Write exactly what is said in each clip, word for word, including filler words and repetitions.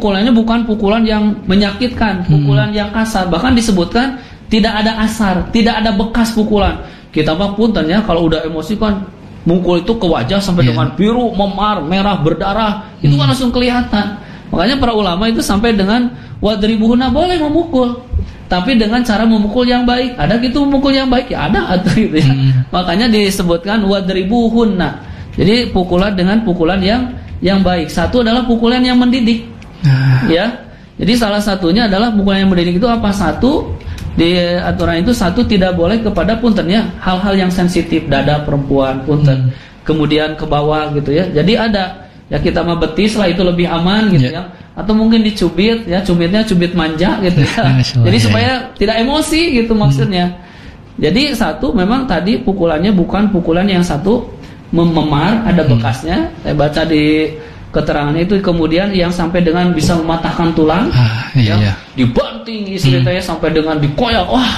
pukulannya bukan pukulan yang menyakitkan, pukulan hmm. yang kasar. Bahkan disebutkan tidak ada asar, tidak ada bekas pukulan. Kita mah punten ya, kalau udah emosi kan mukul itu ke wajah sampai yeah. dengan biru, memar, merah, berdarah. Itu hmm. kan langsung kelihatan. Makanya para ulama itu sampai dengan wadribuhunna, boleh memukul, tapi dengan cara memukul yang baik. Ada gitu memukul yang baik? Ya ada, ada gitu ya. Hmm. Makanya disebutkan wadribuhunna. Jadi pukulan dengan pukulan yang yang baik. Satu adalah pukulan yang mendidik. Ah. Ya. Jadi salah satunya adalah pukulan yang mendidik itu apa? Satu, di aturan itu satu tidak boleh kepada punten ya, hal-hal yang sensitif, dada perempuan punten. Hmm. Kemudian ke bawah gitu ya. Jadi ada ya, kita mah betis lah, itu lebih aman gitu yeah. ya. Atau mungkin dicubit ya, cubitnya cubit manja gitu ya. Jadi supaya tidak emosi gitu maksudnya. Hmm. Jadi satu memang tadi pukulannya bukan pukulan yang satu memar, ada bekasnya. Hmm. Saya baca di keterangannya itu kemudian yang sampai dengan bisa mematahkan tulang, ah, iya, ya, iya. dibanting istri saya hmm. sampai dengan dikoyak, wah,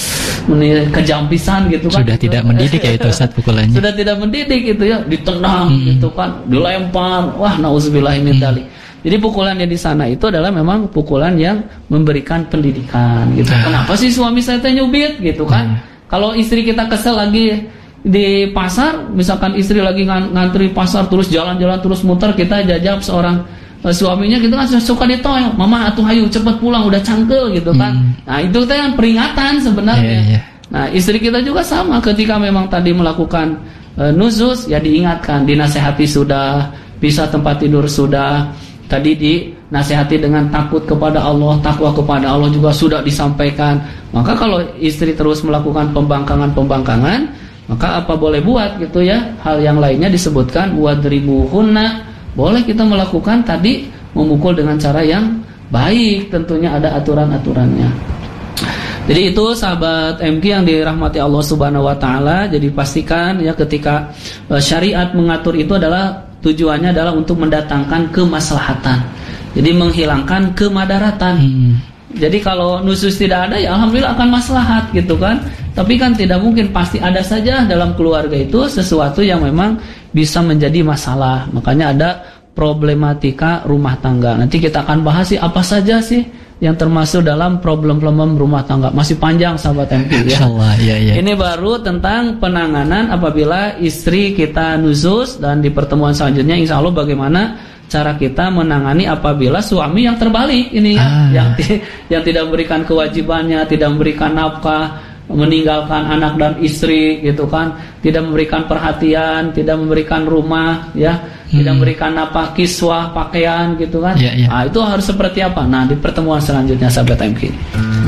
kejampisan gitu kan. Sudah gitu. Tidak mendidik ya itu saat pukulannya. Sudah tidak mendidik gitu ya, ditendang hmm. gitu kan, dilempar, wah, nauzubillahi min dzalik. Hmm. Jadi pukulannya di sana itu adalah memang pukulan yang memberikan pendidikan gitu. Ah. Kenapa sih suami saya teh nyubit gitu kan? Hmm. Kalau istri kita kesel lagi di pasar, misalkan istri lagi ngantri pasar terus jalan-jalan terus muter, kita jajab seorang uh, suaminya gitu kan suka ditoel, mama atuh hayu cepet pulang udah cangkel gitu kan. Hmm. Nah itu teh kan peringatan sebenarnya. Yeah, yeah. Nah istri kita juga sama, ketika memang tadi melakukan uh, nuzus ya diingatkan, dinasehati sudah, bisa tempat tidur sudah, tadi dinasehati dengan takut kepada Allah, takwa kepada Allah juga sudah disampaikan. Maka kalau istri terus melakukan pembangkangan-pembangkangan, maka apa boleh buat gitu ya. Hal yang lainnya disebutkan wadribuhunna, boleh kita melakukan tadi memukul dengan cara yang baik, tentunya ada aturan-aturannya. Jadi itu sahabat M K yang dirahmati Allah Subhanahu wa taala. Jadi pastikan ya ketika uh, syariat mengatur itu adalah tujuannya adalah untuk mendatangkan kemaslahatan. Jadi menghilangkan kemadaratan. Hmm. Jadi kalau nusus tidak ada ya alhamdulillah akan maslahat gitu kan. Tapi kan tidak mungkin, pasti ada saja dalam keluarga itu sesuatu yang memang bisa menjadi masalah. Makanya ada problematika rumah tangga. Nanti kita akan bahas sih apa saja sih yang termasuk dalam problem-problem rumah tangga. Masih panjang sahabat M P ya. Insyaallah, ya, ya. Ini baru tentang penanganan apabila istri kita nusus, dan di pertemuan selanjutnya insya Allah bagaimana cara kita menangani apabila suami yang terbalik ini ya, ah. yang ti- yang tidak memberikan kewajibannya, tidak memberikan nafkah, meninggalkan anak dan istri gitu kan, tidak memberikan perhatian, tidak memberikan rumah ya, hmm. tidak memberikan nafkah, kiswah, pakaian gitu kan. Yeah, yeah. Nah, itu harus seperti apa? Nah, di pertemuan selanjutnya sahabat M K.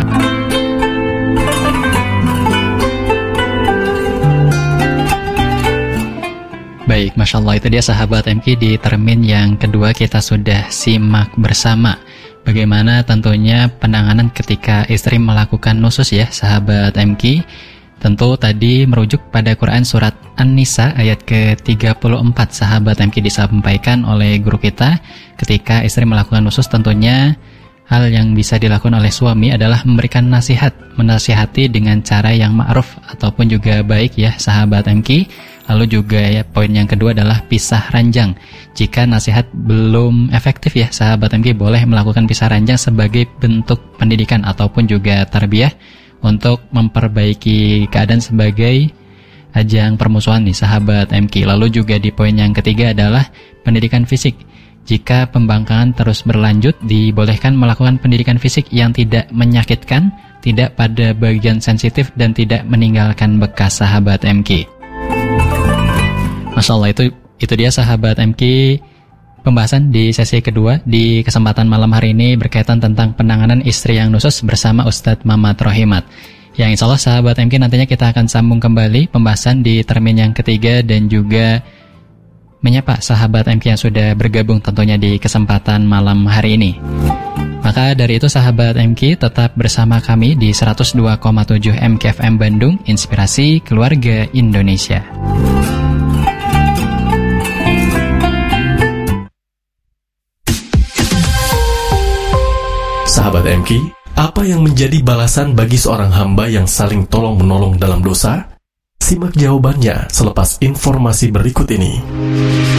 Baik, Masya Allah, itu dia sahabat M K, di termin yang kedua kita sudah simak bersama bagaimana tentunya penanganan ketika istri melakukan nusus ya sahabat M K. Tentu tadi merujuk pada Quran surat An-Nisa ayat ke tiga puluh empat sahabat M K, disampaikan oleh guru kita ketika istri melakukan nusus tentunya hal yang bisa dilakukan oleh suami adalah memberikan nasihat, menasihati dengan cara yang ma'ruf ataupun juga baik ya sahabat M K. Lalu juga ya poin yang kedua adalah pisah ranjang. Jika nasihat belum efektif ya sahabat M K, boleh melakukan pisah ranjang sebagai bentuk pendidikan ataupun juga tarbiyah untuk memperbaiki keadaan sebagai ajang permusuhan nih sahabat M K. Lalu juga di poin yang ketiga adalah pendidikan fisik. Jika pembangkangan terus berlanjut, dibolehkan melakukan pendidikan fisik yang tidak menyakitkan, tidak pada bagian sensitif, dan tidak meninggalkan bekas sahabat M K. Masya Allah, itu itu dia sahabat M K, pembahasan di sesi kedua di kesempatan malam hari ini berkaitan tentang penanganan istri yang nusus bersama Ustadz Mamat Rohimat. Yang insya Allah sahabat M K nantinya kita akan sambung kembali pembahasan di termin yang ketiga dan juga menyapa sahabat M K yang sudah bergabung tentunya di kesempatan malam hari ini. Maka dari itu sahabat M K tetap bersama kami di seratus dua koma tujuh M K F M Bandung, Inspirasi Keluarga Indonesia. Sahabat M K, apa yang menjadi balasan bagi seorang hamba yang saling tolong-menolong dalam dosa? Simak jawabannya selepas informasi berikut ini.